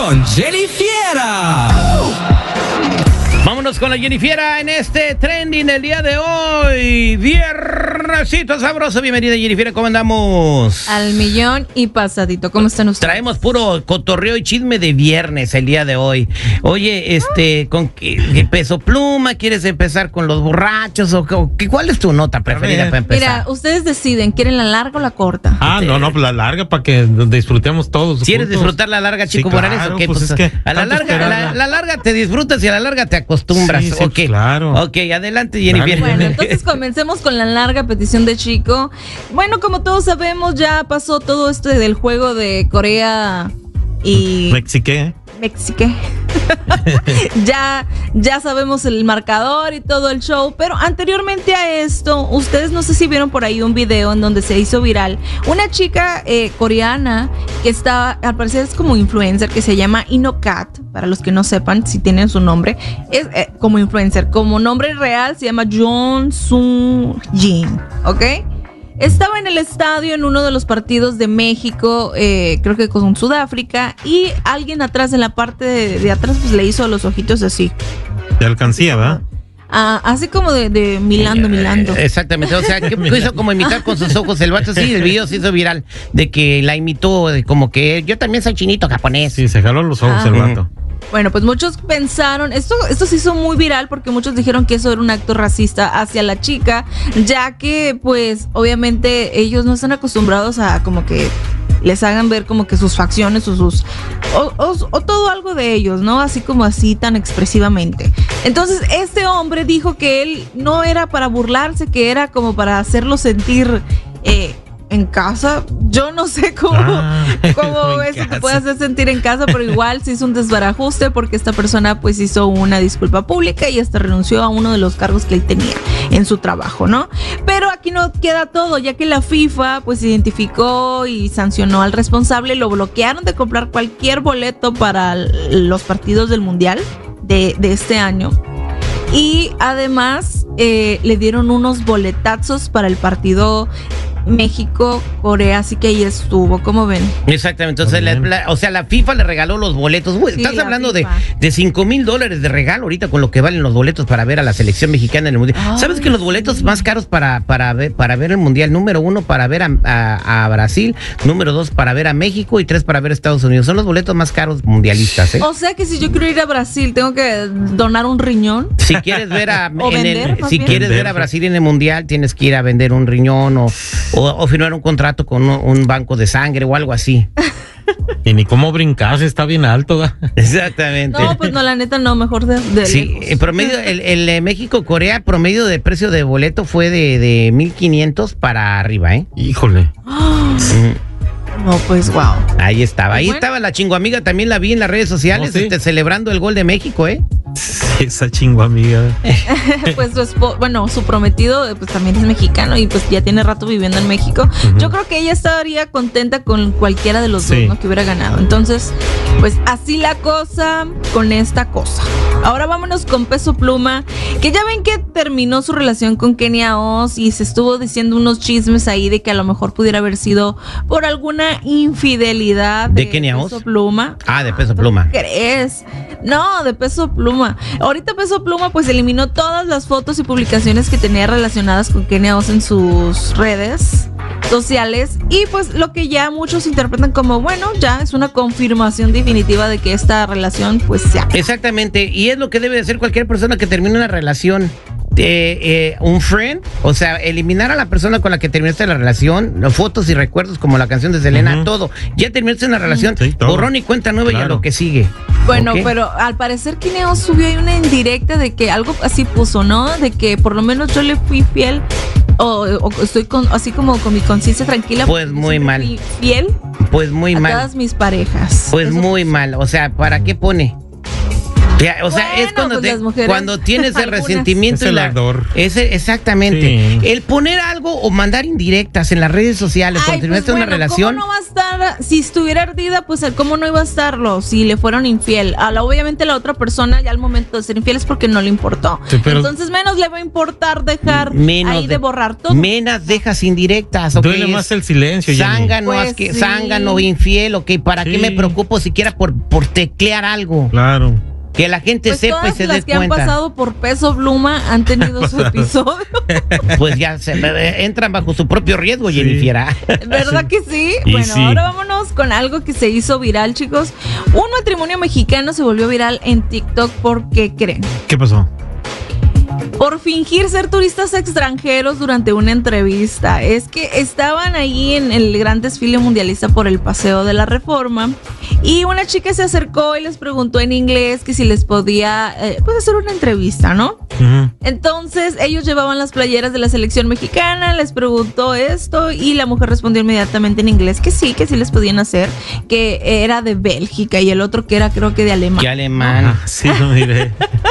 con Jennifiera. Vámonos con la Jennifiera en este trending del día de hoy. Viernesito sabroso. Bienvenida, Jennifiera. ¿Cómo andamos? Al millón y pasadito. ¿Cómo están ustedes? Traemos puro cotorreo y chisme de viernes el día de hoy. Oye, ¿con qué Peso Pluma? ¿Quieres empezar con los borrachos? ¿Cuál es tu nota preferida para empezar? Mira, ustedes deciden. ¿Quieren la larga o la corta? No, pues la larga para que disfrutemos todos. ¿Quieres disfrutar la larga, Chico Morales? Claro, Okay, pues es que a la larga te disfrutas y a la larga te acostumbras. Sí, Okay. claro. Ok, adelante, Jennifer. Bueno, entonces comencemos con la larga petición de Chico. Bueno, como todos sabemos, ya pasó todo esto del juego de Corea y Mexique. ya sabemos el marcador y todo el show, pero anteriormente a esto, ustedes no sé si vieron por ahí un video en donde se hizo viral una chica coreana que está, al parecer es como influencer, que se llama Inokat, para los que no sepan si tienen su nombre, es como influencer, como nombre real se llama Jong Sung Jin, ¿ok? Estaba en el estadio en uno de los partidos de México, creo que con Sudáfrica, y alguien atrás, en la parte de atrás, pues le hizo los ojitos así. De alcancía, ¿verdad? Así como de milando. Exactamente, o sea, que hizo como imitar con sus ojos el vato, sí, el video se hizo viral, de que la imitó, como que yo también soy chinito japonés. Sí, se jaló los ojos el vato. Bueno, pues muchos pensaron, esto se hizo muy viral porque muchos dijeron que eso era un acto racista hacia la chica, ya que pues obviamente ellos no están acostumbrados a como que les hagan ver como que sus facciones o todo algo de ellos, ¿no? Así como así tan expresivamente. Entonces este hombre dijo que él no era para burlarse, que era como para hacerlo sentir en casa. Yo no sé cómo eso te puede hacer sentir en casa, pero igual se hizo un desbarajuste porque esta persona pues hizo una disculpa pública y hasta renunció a uno de los cargos que él tenía en su trabajo, ¿no? Pero aquí no queda todo, ya que la FIFA pues identificó y sancionó al responsable, lo bloquearon de comprar cualquier boleto para los partidos del Mundial de este año. Y además le dieron unos boletazos para el partido México-Corea, así que ahí estuvo, ¿cómo ven? Exactamente, entonces la FIFA le regaló los boletos. Güey, sí, estás hablando de $5,000 de regalo ahorita con lo que valen los boletos para ver a la selección mexicana en el Mundial. Ay, ¿sabes que los boletos más caros para ver el Mundial, número 1 para ver a Brasil, número 2 para ver a México y 3 para ver a Estados Unidos? Son los boletos más caros mundialistas, ¿eh? O sea que si yo quiero ir a Brasil, tengo que donar un riñón. Si quieres ver ver a Brasil en el Mundial, tienes que ir a vender un riñón o firmar un contrato con un banco de sangre o algo así. Y ni cómo brincar, está bien alto, ¿verdad? Exactamente. No, pues no, la neta no, mejor de sí, lejos. En promedio, el México-Corea, promedio de precio de boleto fue de 1,500 para arriba, ¿eh? Híjole. No, pues wow. Ahí estaba, estaba la chingoamiga, también la vi en las redes sociales, ¿sí? Celebrando el gol de México, ¿eh? Esa chingoamiga. Pues su prometido pues también es mexicano y pues ya tiene rato viviendo en México. Yo creo que ella estaría contenta con cualquiera de los dos, ¿no? Que hubiera ganado. Entonces, pues así la cosa con esta cosa. Ahora vámonos con Peso Pluma, que ya ven que terminó su relación con Kenia Oz y se estuvo diciendo unos chismes ahí de que a lo mejor pudiera haber sido por alguna infidelidad de Kenia Oz. Peso Pluma. De Peso Pluma. ¿Qué crees? No, de Peso Pluma. Ahorita Peso Pluma pues eliminó todas las fotos y publicaciones que tenía relacionadas con Kenia Oz en sus redes sociales y pues lo que ya muchos interpretan como bueno, ya es una confirmación definitiva de que esta relación pues se acaba. Exactamente, y es lo que debe de hacer cualquier persona que termine una relación. Un friend, o sea, eliminar a la persona con la que terminaste la relación, fotos y recuerdos como la canción de Selena, todo. Ya terminaste una relación, borrón y cuenta nueva y a lo que sigue. Bueno, pero al parecer Kenia Oz subió ahí una indirecta de que algo así puso, ¿no? De que por lo menos yo le fui fiel o estoy así como con mi conciencia tranquila. Pues muy mal. Fui fiel. Pues muy mal. A todas mis parejas. Pues muy mal, o sea, ¿para qué pone? O sea, Bueno, es cuando, pues las mujeres, cuando tienes el algunas. resentimiento Es y el la, ardor. exactamente. Sí. El poner algo o mandar indirectas en las redes sociales Ay, cuando terminaste pues una bueno, relación. ¿cómo no va a estar? Si estuviera ardida, pues ¿cómo no iba a estarlo? Si le fueron infiel. Obviamente la otra persona ya al momento de ser infiel es porque no le importó. Sí, pero- Entonces menos le va a importar dejar ahí de borrar todo. Menos dejas indirectas. ¿Ok? Duele más el silencio, Jenny. Zángano, Pues sí. zángano, infiel, ok. ¿Para qué Sí. me preocupo siquiera por teclear algo? Claro. Que la gente Pues sepa y todas se las dé que han cuenta. pasado por Peso Pluma han tenido su episodio. Pues ya entran bajo su propio riesgo, Sí. Jennifer. ¿Verdad que sí? Y Bueno, sí. ahora vámonos con algo que se hizo viral, chicos. Un matrimonio mexicano se volvió viral en TikTok. ¿Por qué creen? ¿Qué pasó? Por fingir ser turistas extranjeros durante una entrevista. Es que estaban ahí en el gran desfile mundialista por el Paseo de la Reforma y una chica se acercó y les preguntó en inglés que si les podía pues hacer una entrevista, ¿no? Ujú. Entonces ellos llevaban las playeras de la selección mexicana, les preguntó esto y la mujer respondió inmediatamente en inglés que sí les podían hacer, que era de Bélgica y el otro que era creo que de Alemania. Qué alemán. Ah, sí, lo miré.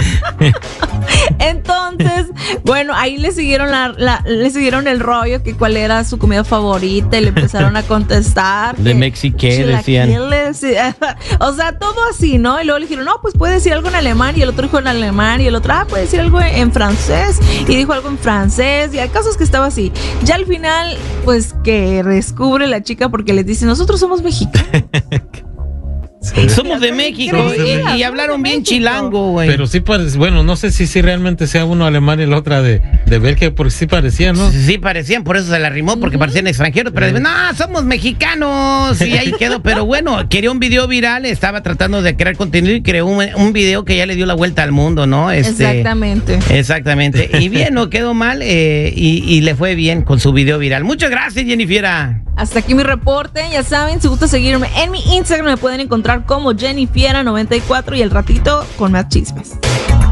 Entonces, bueno, ahí le siguieron le siguieron el rollo que cuál era su comida favorita y le empezaron a contestar. De que Mexiqué, decían. chilaquiles, sí, o sea, todo así, ¿no? Y luego le dijeron, no, pues puede decir algo en alemán y el otro dijo en alemán y el otro, puede decir algo en francés y dijo algo en francés y hay casos que estaba así. Ya al final, pues que descubre la chica porque les dice, nosotros somos mexicanos. Sí. Somos de México Somos de México. y hablaron Somos de bien México. chilango, güey. Pero sí parece, bueno, no sé si realmente sea uno alemán y la otra de Bélgica, porque sí parecía, ¿no? Sí, parecían, por eso se la arrimó, porque parecían extranjeros, pero no, somos mexicanos, y ahí quedó, pero bueno, quería un video viral, estaba tratando de crear contenido y creó un video que ya le dio la vuelta al mundo, ¿no? Exactamente. Exactamente, y bien, no quedó mal, y le fue bien con su video viral. Muchas gracias, Jennifer. Hasta aquí mi reporte. Ya saben, si gusta seguirme en mi Instagram, me pueden encontrar como Jennifiera94 y el ratito con más chismes.